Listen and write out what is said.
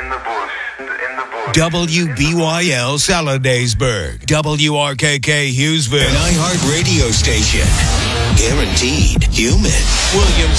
WBYL Saladaysburg, WRKK Hughesville, an iHeart radio station. Guaranteed human. Williams